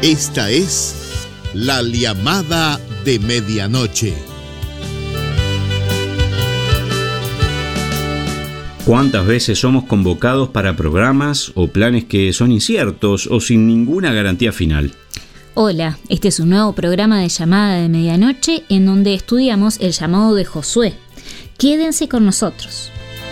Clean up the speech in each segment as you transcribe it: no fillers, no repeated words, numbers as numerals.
Esta es la llamada de medianoche. ¿Cuántas veces somos convocados para programas o planes que son inciertos o sin ninguna garantía final? Hola, este es un nuevo programa de llamada de medianoche en donde estudiamos el llamado de Josué. Quédense con nosotros.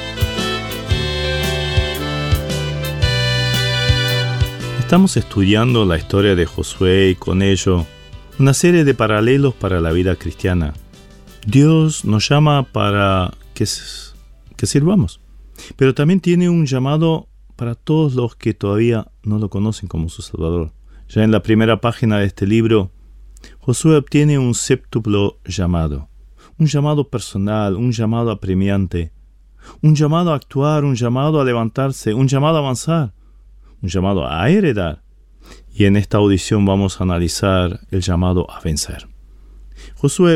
Estamos estudiando la historia de Josué y con ello una serie de paralelos para la vida cristiana. Dios nos llama para que sirvamos, pero también tiene un llamado para todos los que todavía no lo conocen como su Salvador. Ya en la primera página de este libro, Josué obtiene un séptuplo llamado. Un llamado personal, un llamado apremiante, un llamado a actuar, un llamado a levantarse, un llamado a avanzar, un llamado a heredar. Y en esta audición vamos a analizar el llamado a vencer. Josué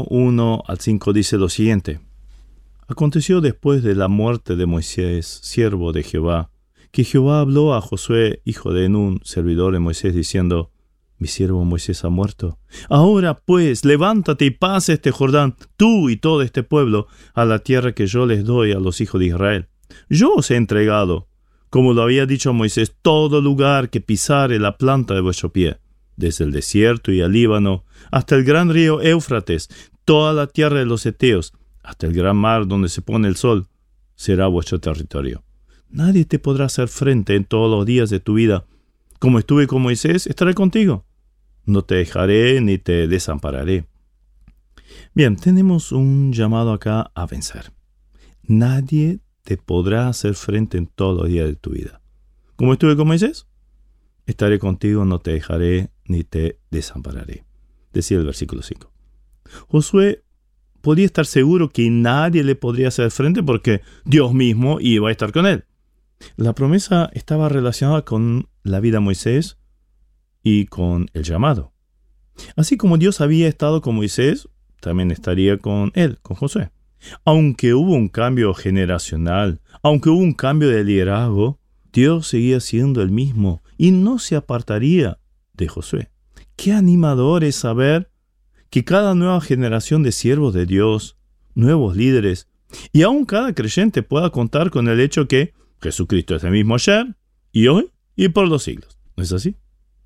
1:1-5 dice lo siguiente: Aconteció después de la muerte de Moisés, siervo de Jehová, que Jehová habló a Josué, hijo de Nun, servidor de Moisés, diciendo: Mi siervo Moisés ha muerto. Ahora pues, levántate y pasa este Jordán, tú y todo este pueblo, a la tierra que yo les doy a los hijos de Israel. Yo os he entregado, como lo había dicho Moisés, todo lugar que pisare la planta de vuestro pie, desde el desierto y el Líbano, hasta el gran río Éufrates, toda la tierra de los heteos, hasta el gran mar donde se pone el sol, será vuestro territorio. Nadie te podrá hacer frente en todos los días de tu vida. Como estuve con Moisés, estaré contigo. No te dejaré ni te desampararé. Bien, tenemos un llamado acá a vencer. Nadie te podrá hacer frente en todos los días de tu vida. Como estuve con Moisés, estaré contigo, no te dejaré ni te desampararé. Decía el versículo 5. Josué podía estar seguro que nadie le podría hacer frente porque Dios mismo iba a estar con él. La promesa estaba relacionada con la vida de Moisés y con el llamado. Así como Dios había estado con Moisés, también estaría con él, con Josué. Aunque hubo un cambio generacional, aunque hubo un cambio de liderazgo, Dios seguía siendo el mismo y no se apartaría de Josué. Qué animador es saber que cada nueva generación de siervos de Dios, nuevos líderes, y aún cada creyente pueda contar con el hecho que Jesucristo es el mismo ayer, y hoy, y por los siglos. ¿No es así?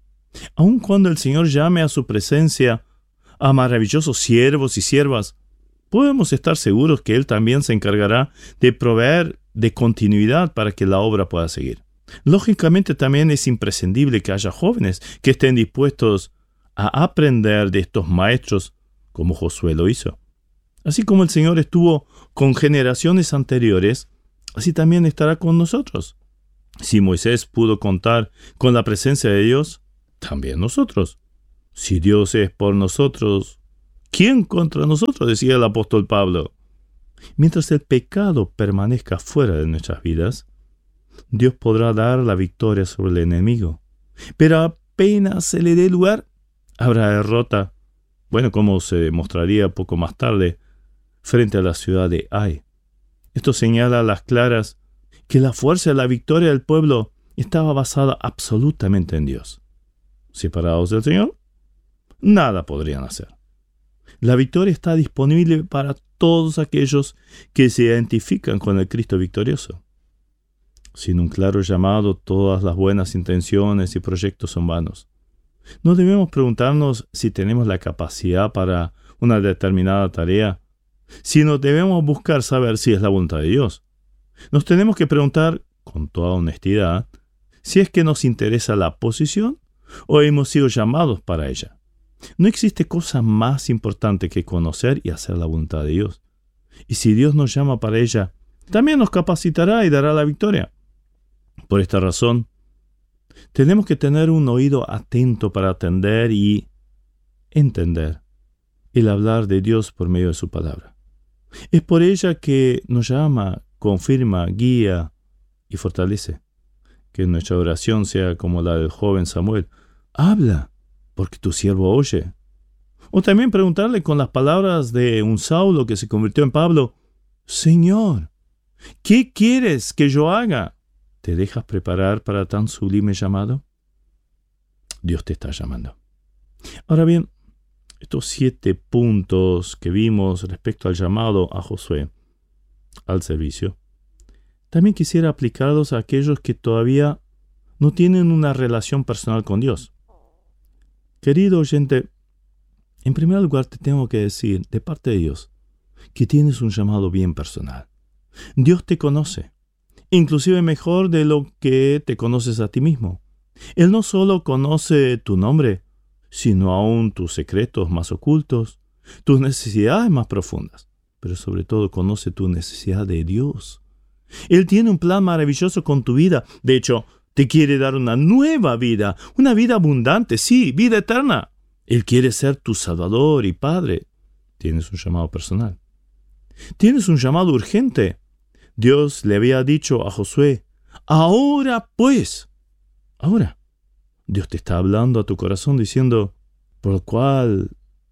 Aun cuando el Señor llame a su presencia a maravillosos siervos y siervas, podemos estar seguros que Él también se encargará de proveer de continuidad para que la obra pueda seguir. Lógicamente también es imprescindible que haya jóvenes que estén dispuestos a aprender de estos maestros como Josué lo hizo. Así como el Señor estuvo con generaciones anteriores, así también estará con nosotros. Si Moisés pudo contar con la presencia de Dios, también nosotros. Si Dios es por nosotros, ¿quién contra nosotros?, decía el apóstol Pablo. Mientras el pecado permanezca fuera de nuestras vidas, Dios podrá dar la victoria sobre el enemigo. Pero apenas se le dé lugar, habrá derrota, como se demostraría poco más tarde, frente a la ciudad de Ai. Esto señala a las claras que la fuerza de la victoria del pueblo estaba basada absolutamente en Dios. Separados del Señor, nada podrían hacer. La victoria está disponible para todos aquellos que se identifican con el Cristo victorioso. Sin un claro llamado, todas las buenas intenciones y proyectos son vanos. No debemos preguntarnos si tenemos la capacidad para una determinada tarea, sino debemos buscar saber si es la voluntad de Dios. Nos tenemos que preguntar, con toda honestidad, si es que nos interesa la posición o hemos sido llamados para ella. No existe cosa más importante que conocer y hacer la voluntad de Dios. Y si Dios nos llama para ella, también nos capacitará y dará la victoria. Por esta razón, tenemos que tener un oído atento para atender y entender el hablar de Dios por medio de su palabra. Es por ella que nos llama, confirma, guía y fortalece. Que nuestra oración sea como la del joven Samuel: habla, porque tu siervo oye. O también preguntarle con las palabras de un Saulo que se convirtió en Pablo: Señor, ¿qué quieres que yo haga? ¿Te dejas preparar para tan sublime llamado? Dios te está llamando. Ahora bien, estos 7 puntos que vimos respecto al llamado a Josué al servicio, también quisiera aplicarlos a aquellos que todavía no tienen una relación personal con Dios. Querido oyente, en primer lugar te tengo que decir, de parte de Dios, que tienes un llamado bien personal. Dios te conoce, inclusive mejor de lo que te conoces a ti mismo. Él no solo conoce tu nombre, sino aún tus secretos más ocultos, tus necesidades más profundas, pero sobre todo conoce tu necesidad de Dios. Él tiene un plan maravilloso con tu vida. De hecho, te quiere dar una nueva vida, una vida abundante, sí, vida eterna. Él quiere ser tu Salvador y Padre. Tienes un llamado personal. Tienes un llamado urgente. Dios le había dicho a Josué, ahora pues, ahora. Dios te está hablando a tu corazón diciendo, por lo cual,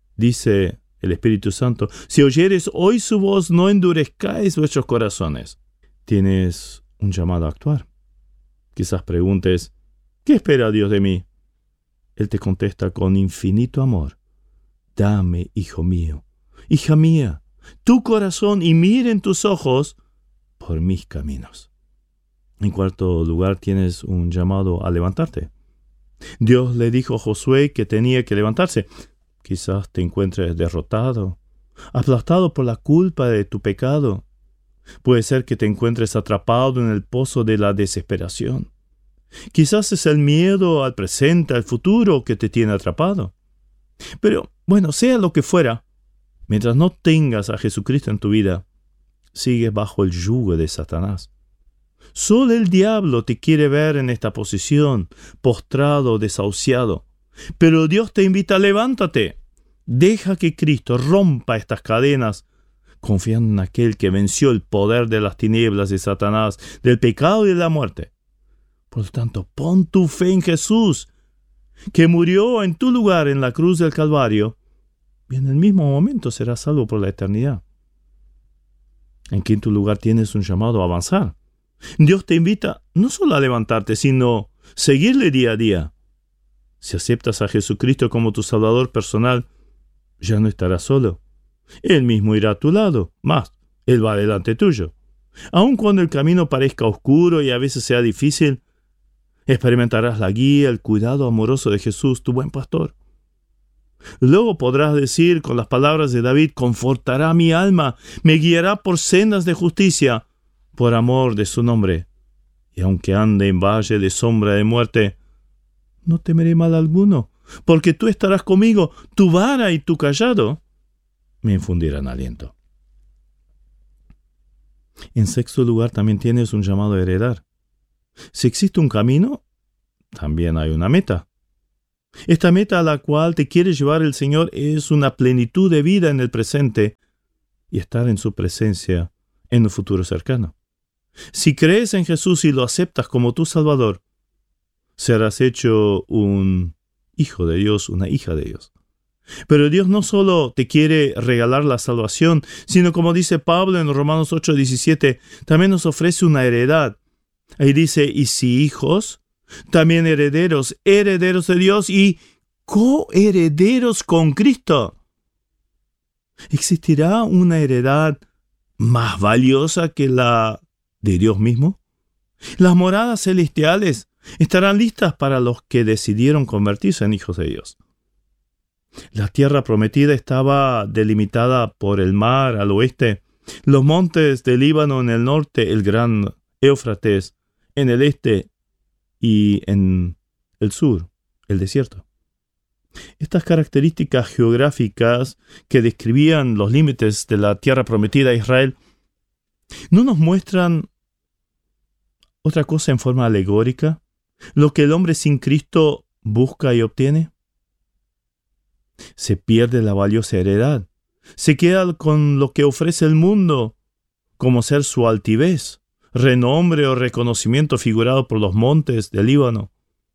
dice el Espíritu Santo, si oyeres hoy su voz, no endurezcáis vuestros corazones. Tienes un llamado a actuar. Quizás preguntes, ¿qué espera Dios de mí? Él te contesta con infinito amor. Dame, hijo mío, hija mía, tu corazón y miren tus ojos por mis caminos. En cuarto lugar, tienes un llamado a levantarte. Dios le dijo a Josué que tenía que levantarse. Quizás te encuentres derrotado, aplastado por la culpa de tu pecado. Puede ser que te encuentres atrapado en el pozo de la desesperación. Quizás es el miedo al presente, al futuro, que te tiene atrapado. Pero, bueno, sea lo que fuera, mientras no tengas a Jesucristo en tu vida, sigues bajo el yugo de Satanás. Solo el diablo te quiere ver en esta posición, postrado, desahuciado. Pero Dios te invita, levántate. Deja que Cristo rompa estas cadenas, confiando en aquel que venció el poder de las tinieblas de Satanás, del pecado y de la muerte. Por lo tanto, pon tu fe en Jesús, que murió en tu lugar en la cruz del Calvario, y en el mismo momento serás salvo por la eternidad. En quinto lugar, tienes un llamado a avanzar. Dios te invita no solo a levantarte, sino seguirle día a día. Si aceptas a Jesucristo como tu Salvador personal, ya no estarás solo. Él mismo irá a tu lado, más, Él va delante tuyo. Aun cuando el camino parezca oscuro y a veces sea difícil, experimentarás la guía, el cuidado amoroso de Jesús, tu buen pastor. Luego podrás decir con las palabras de David, confortará mi alma, me guiará por sendas de justicia, por amor de su nombre. Y aunque ande en valle de sombra de muerte, no temeré mal alguno, porque tú estarás conmigo, tu vara y tu cayado me infundirán aliento. En sexto lugar, también tienes un llamado a heredar. Si existe un camino, también hay una meta. Esta meta a la cual te quiere llevar el Señor es una plenitud de vida en el presente y estar en su presencia en un futuro cercano. Si crees en Jesús y lo aceptas como tu Salvador, serás hecho un hijo de Dios, una hija de Dios. Pero Dios no solo te quiere regalar la salvación, sino como dice Pablo en Romanos 8:17, también nos ofrece una heredad. Ahí dice, y si hijos, también herederos, herederos de Dios y coherederos con Cristo. ¿Existirá una heredad más valiosa que la de Dios mismo? Las moradas celestiales estarán listas para los que decidieron convertirse en hijos de Dios. La tierra prometida estaba delimitada por el mar al oeste, los montes del Líbano en el norte, el gran Éufrates en el este y en el sur, el desierto. Estas características geográficas que describían los límites de la tierra prometida a Israel no nos muestran otra cosa en forma alegórica, lo que el hombre sin Cristo busca y obtiene. Se pierde la valiosa heredad, se queda con lo que ofrece el mundo, como ser su altivez, renombre o reconocimiento figurado por los montes del Líbano.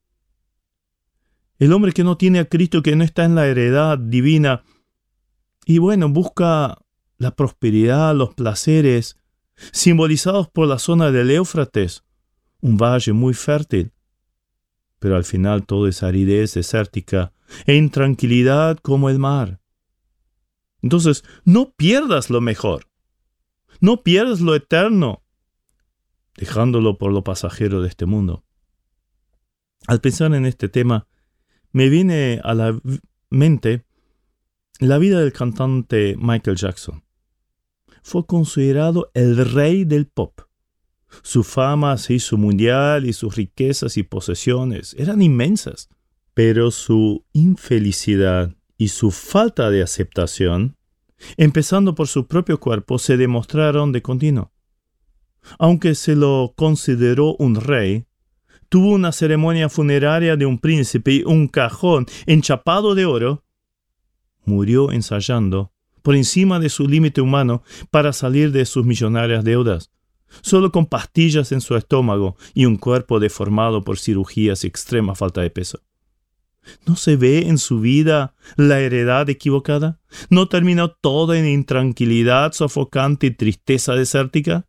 El hombre que no tiene a Cristo, que no está en la heredad divina, y busca la prosperidad, los placeres, simbolizados por la zona del Éufrates, un valle muy fértil. pero al final todo es aridez desértica e intranquilidad como el mar. Entonces, no pierdas lo mejor. No pierdas lo eterno, dejándolo por lo pasajero de este mundo. Al pensar en este tema, me viene a la mente la vida del cantante Michael Jackson. Fue considerado el rey del pop. Su fama se hizo mundial y sus riquezas y posesiones eran inmensas. Pero su infelicidad y su falta de aceptación, empezando por su propio cuerpo, se demostraron de continuo. Aunque se lo consideró un rey, tuvo una ceremonia funeraria de un príncipe y un cajón enchapado de oro, murió ensayando por encima de su límite humano para salir de sus millonarias deudas, solo con pastillas en su estómago y un cuerpo deformado por cirugías y extrema falta de peso. ¿No se ve en su vida la heredad equivocada? ¿No terminó todo en intranquilidad sofocante y tristeza desértica?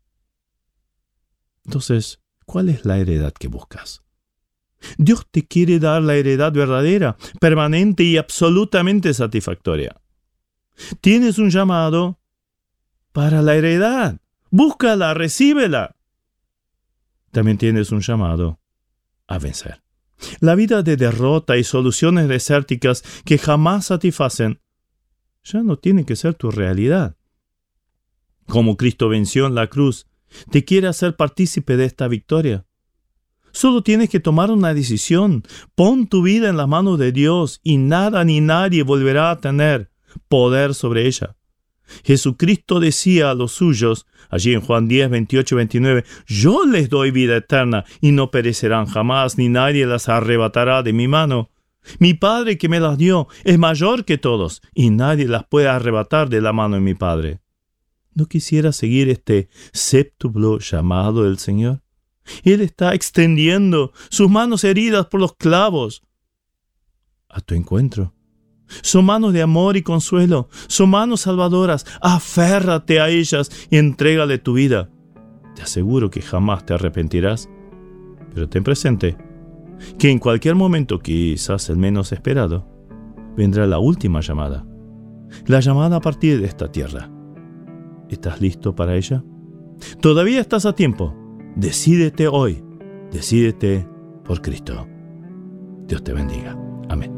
Entonces, ¿cuál es la heredad que buscas? Dios te quiere dar la heredad verdadera, permanente y absolutamente satisfactoria. Tienes un llamado para la heredad. Búscala, recíbela. También tienes un llamado a vencer. La vida de derrota y soluciones desérticas que jamás satisfacen ya no tiene que ser tu realidad. Como Cristo venció en la cruz, te quiere hacer partícipe de esta victoria. Solo tienes que tomar una decisión. Pon tu vida en las manos de Dios y nada ni nadie volverá a tener poder sobre ella. Jesucristo decía a los suyos, allí en Juan 10, 28, 29, yo les doy vida eterna y no perecerán jamás, ni nadie las arrebatará de mi mano. Mi Padre que me las dio es mayor que todos y nadie las puede arrebatar de la mano de mi Padre. ¿No quisiera seguir este séptuple llamado del Señor? Él está extendiendo sus manos heridas por los clavos a tu encuentro. Son manos de amor y consuelo, son manos salvadoras. Aférrate a ellas y entrégale tu vida. Te aseguro que jamás te arrepentirás. Pero ten presente que en cualquier momento, quizás el menos esperado, vendrá la última llamada. La llamada a partir de esta tierra. ¿Estás listo para ella? Todavía estás a tiempo. Decídete hoy. Decídete por Cristo. Dios te bendiga. Amén.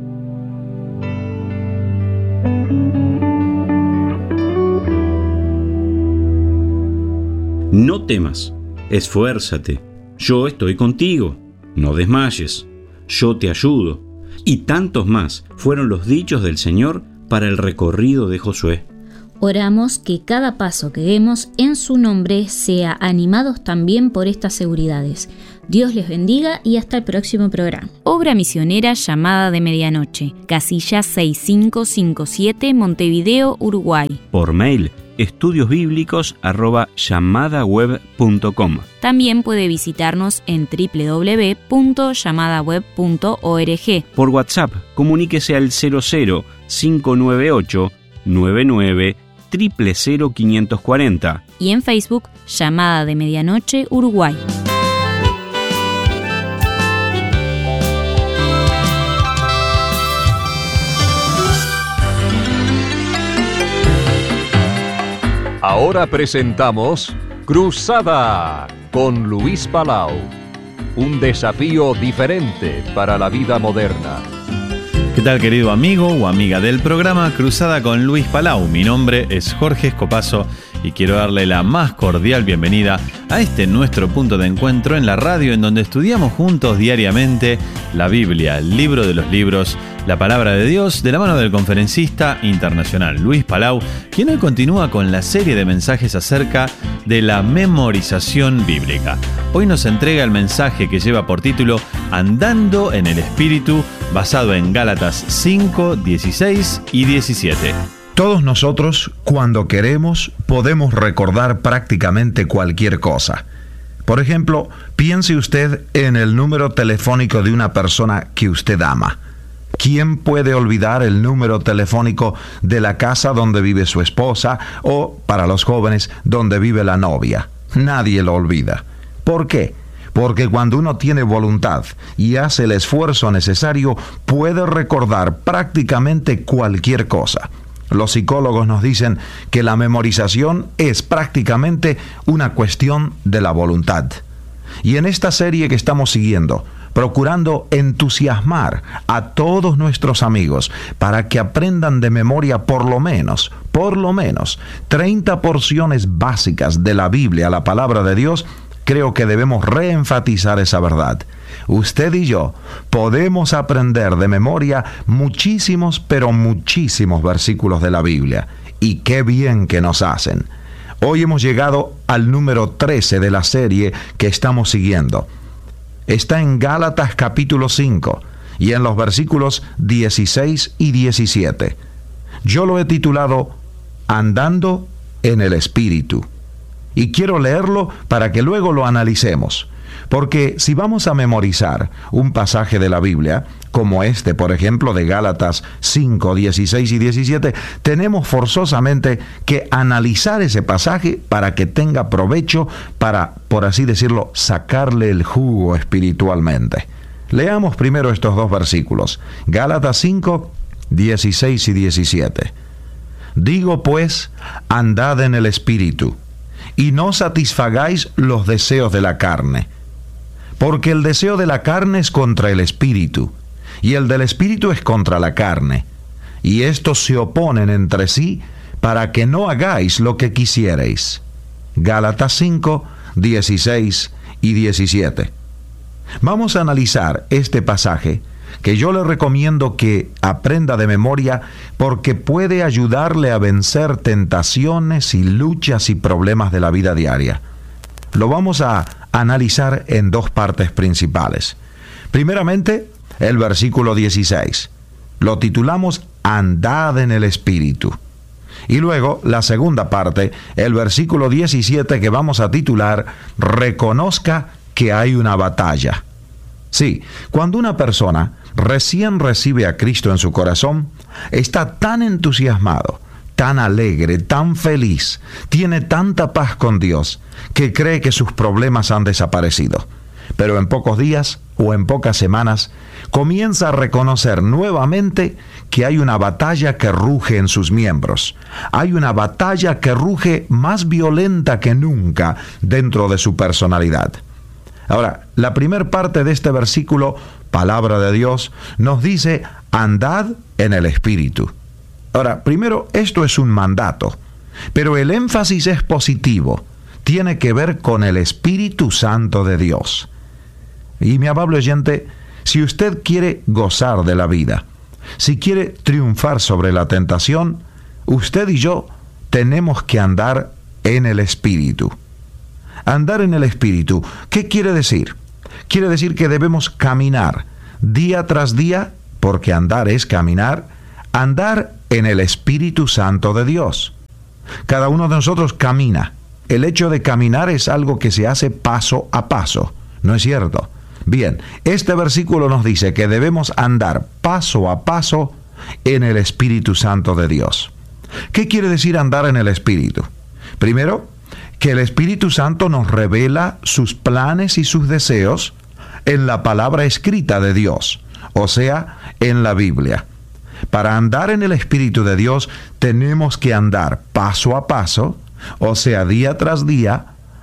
No temas, esfuérzate, yo estoy contigo, no desmayes, yo te ayudo. Y tantos más fueron los dichos del Señor para el recorrido de Josué. Oramos que cada paso que demos en su nombre sea animados también por estas seguridades. Dios les bendiga y hasta el próximo programa. Obra misionera Llamada de Medianoche, casilla 6557, Montevideo, Uruguay. Por mail, estudiosbiblicos@llamadaweb.com. También puede visitarnos en www.llamadaweb.org. Por WhatsApp, comuníquese al 00 598 99 000 540. Y en Facebook, Llamada de Medianoche, Uruguay. Ahora presentamos Cruzada con Luis Palau. Un desafío diferente para la vida moderna. ¿Qué tal, querido amigo o amiga del programa Cruzada con Luis Palau? Mi nombre es Jorge Escopazo y quiero darle la más cordial bienvenida a este nuestro punto de encuentro en la radio, en donde estudiamos juntos diariamente la Biblia, el libro de los libros, la palabra de Dios, de la mano del conferencista internacional Luis Palau, quien hoy continúa con la serie de mensajes acerca de la memorización bíblica. Hoy nos entrega el mensaje que lleva por título Andando en el Espíritu, basado en Gálatas 5, 16 y 17. Todos nosotros, cuando queremos, podemos recordar prácticamente cualquier cosa. Por ejemplo, piense usted en el número telefónico de una persona que usted ama. ¿Quién puede olvidar el número telefónico de la casa donde vive su esposa o, para los jóvenes, donde vive la novia? Nadie lo olvida. ¿Por qué? porque cuando uno tiene voluntad y hace el esfuerzo necesario, puede recordar prácticamente cualquier cosa. Los psicólogos nos dicen que la memorización es prácticamente una cuestión de la voluntad. Y en esta serie que estamos siguiendo, procurando entusiasmar a todos nuestros amigos para que aprendan de memoria por lo menos 30 porciones básicas de la Biblia, la palabra de Dios, creo que debemos reenfatizar esa verdad. Usted y yo podemos aprender de memoria muchísimos, pero muchísimos versículos de la Biblia. Y qué bien que nos hacen. Hoy hemos llegado al número 13 de la serie que estamos siguiendo. Está en Gálatas capítulo 5 y en los versículos 16 y 17. Yo lo he titulado Andando en el Espíritu. Y quiero leerlo para que luego lo analicemos. Porque si vamos a memorizar un pasaje de la Biblia, como este, por ejemplo, de Gálatas 5, 16 y 17, tenemos forzosamente que analizar ese pasaje para que tenga provecho, para, por así decirlo, sacarle el jugo espiritualmente. Leamos primero estos dos versículos. Gálatas 5, 16 y 17. Digo pues, andad en el Espíritu, y no satisfagáis los deseos de la carne. Porque el deseo de la carne es contra el Espíritu, y el del Espíritu es contra la carne. Y estos se oponen entre sí, para que no hagáis lo que quisierais. Gálatas 5, 16 y 17. Vamos a analizar este pasaje, que yo le recomiendo que aprenda de memoria, porque puede ayudarle a vencer tentaciones y luchas y problemas de la vida diaria. Lo vamos a analizar en dos partes principales. Primeramente, el versículo 16. Lo titulamos Andad en el Espíritu. Y luego, la segunda parte, el versículo 17, que vamos a titular Reconozca que hay una batalla. Sí, cuando una persona recién recibe a Cristo en su corazón, está tan entusiasmado, tan alegre, tan feliz, tiene tanta paz con Dios, que cree que sus problemas han desaparecido. Pero en pocos días o en pocas semanas, comienza a reconocer nuevamente que hay una batalla que ruge en sus miembros. Hay una batalla que ruge más violenta que nunca dentro de su personalidad. Ahora, la primera parte de este versículo, palabra de Dios, nos dice, andad en el Espíritu. Ahora, primero, esto es un mandato, pero el énfasis es positivo. Tiene que ver con el Espíritu Santo de Dios. Y mi amable oyente, si usted quiere gozar de la vida, si quiere triunfar sobre la tentación, usted y yo tenemos que andar en el Espíritu. Andar en el Espíritu, ¿qué quiere decir? Quiere decir que debemos caminar día tras día, porque andar es caminar, andar en el Espíritu Santo de Dios. Cada uno de nosotros camina. El hecho de caminar es algo que se hace paso a paso, ¿no es cierto? Bien, este versículo nos dice que debemos andar paso a paso en el Espíritu Santo de Dios. ¿Qué quiere decir andar en el Espíritu? Primero, que el Espíritu Santo nos revela sus planes y sus deseos en la palabra escrita de Dios, o sea, en la Biblia. Para andar en el Espíritu de Dios tenemos que andar paso a paso, o sea, día tras día,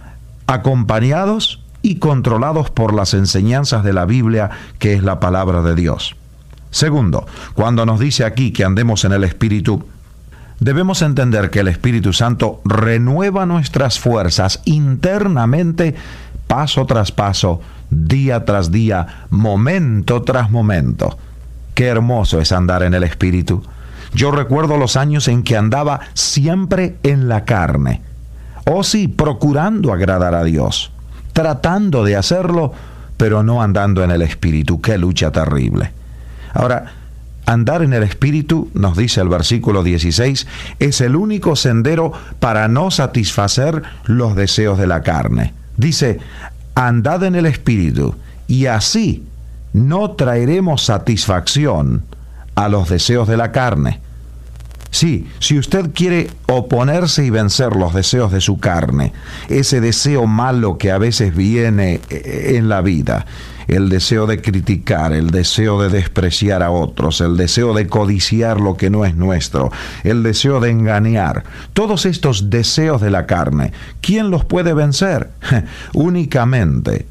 acompañados y controlados por las enseñanzas de la Biblia, que es la palabra de Dios. Segundo, cuando nos dice aquí que andemos en el Espíritu, debemos entender que el Espíritu Santo renueva nuestras fuerzas internamente, paso tras paso, día tras día, momento tras momento. Qué hermoso es andar en el Espíritu. Yo recuerdo los años en que andaba siempre en la carne. Oh sí, procurando agradar a Dios, tratando de hacerlo, pero no andando en el Espíritu. Qué lucha terrible. Ahora, andar en el Espíritu, nos dice el versículo 16, es el único sendero para no satisfacer los deseos de la carne. Dice, andad en el Espíritu, y así no traeremos satisfacción a los deseos de la carne. Sí, si usted quiere oponerse y vencer los deseos de su carne, ese deseo malo que a veces viene en la vida, el deseo de criticar, el deseo de despreciar a otros, el deseo de codiciar lo que no es nuestro, el deseo de engañar, todos estos deseos de la carne, ¿quién los puede vencer? Únicamente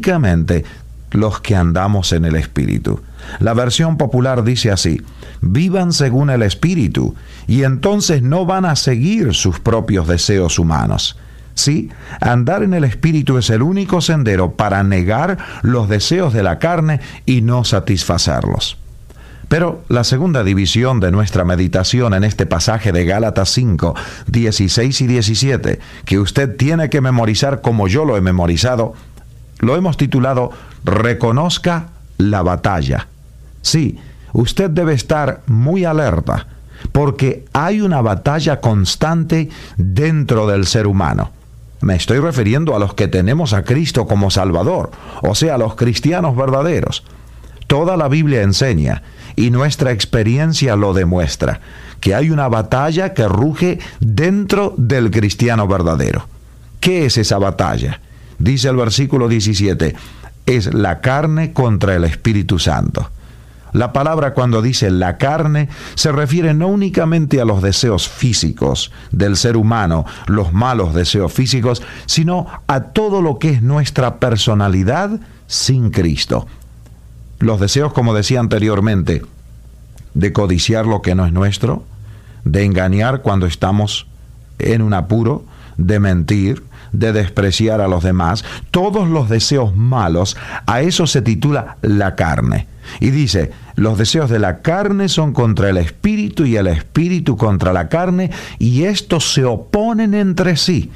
los que andamos en el Espíritu. La versión popular dice así: vivan según el Espíritu, y entonces no van a seguir sus propios deseos humanos. Sí, andar en el Espíritu es el único sendero para negar los deseos de la carne y no satisfacerlos. Pero la segunda división de nuestra meditación en este pasaje de Gálatas 5, 16 y 17, que usted tiene que memorizar como yo lo he memorizado, lo hemos titulado Reconozca la batalla. Sí, usted debe estar muy alerta, porque hay una batalla constante dentro del ser humano. Me estoy refiriendo a los que tenemos a Cristo como Salvador, o sea, a los cristianos verdaderos. Toda la Biblia enseña, y nuestra experiencia lo demuestra, que hay una batalla que ruge dentro del cristiano verdadero. ¿Qué es esa batalla? Dice el versículo 17, es la carne contra el Espíritu Santo. La palabra cuando dice la carne se refiere no únicamente a los deseos físicos del ser humano, los malos deseos físicos, sino a todo lo que es nuestra personalidad sin Cristo. Los deseos, como decía anteriormente, de codiciar lo que no es nuestro, de engañar cuando estamos en un apuro, de mentir, de despreciar a los demás, todos los deseos malos, a eso se titula la carne. Y dice, los deseos de la carne son contra el Espíritu y el Espíritu contra la carne, y estos se oponen entre sí.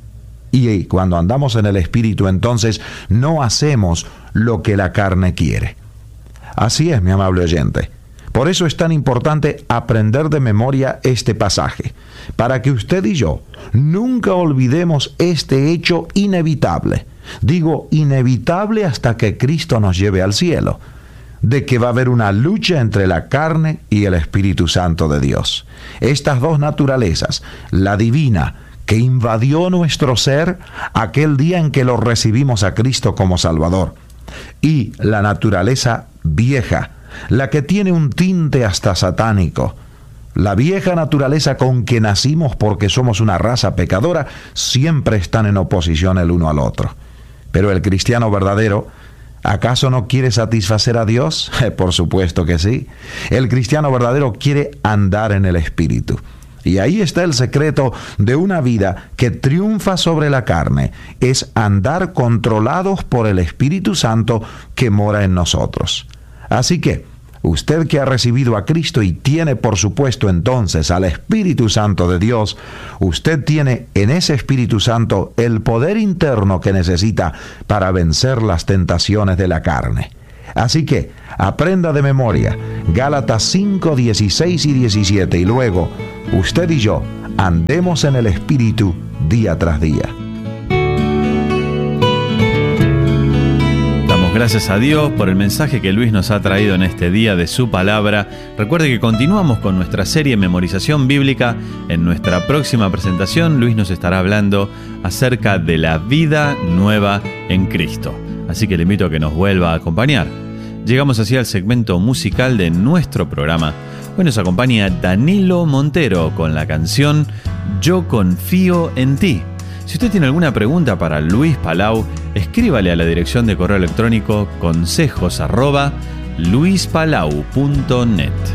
Y cuando andamos en el Espíritu, entonces no hacemos lo que la carne quiere. Así es, mi amable oyente. Por eso es tan importante aprender de memoria este pasaje, para que usted y yo nunca olvidemos este hecho inevitable. Digo inevitable hasta que Cristo nos lleve al cielo, de que va a haber una lucha entre la carne y el Espíritu Santo de Dios. Estas dos naturalezas, la divina, que invadió nuestro ser aquel día en que lo recibimos a Cristo como Salvador, y la naturaleza vieja, la que tiene un tinte hasta satánico. La vieja naturaleza con que nacimos porque somos una raza pecadora, siempre están en oposición el uno al otro. Pero el cristiano verdadero, ¿acaso no quiere satisfacer a Dios? Por supuesto que sí. El cristiano verdadero quiere andar en el Espíritu. Y ahí está el secreto de una vida que triunfa sobre la carne, es andar controlados por el Espíritu Santo que mora en nosotros. Así que, usted que ha recibido a Cristo y tiene por supuesto entonces al Espíritu Santo de Dios, usted tiene en ese Espíritu Santo el poder interno que necesita para vencer las tentaciones de la carne. Así que, aprenda de memoria Gálatas 5, 16 y 17 y luego, usted y yo andemos en el Espíritu día tras día. Gracias a Dios por el mensaje que Luis nos ha traído en este día de su palabra. Recuerde que continuamos con nuestra serie Memorización Bíblica. En nuestra próxima presentación, Luis nos estará hablando acerca de la vida nueva en Cristo. Así que le invito a que nos vuelva a acompañar. Llegamos así al segmento musical de nuestro programa. Hoy nos acompaña Danilo Montero con la canción Yo confío en ti. Si usted tiene alguna pregunta para Luis Palau, escríbale a la dirección de correo electrónico consejos@luispalau.net.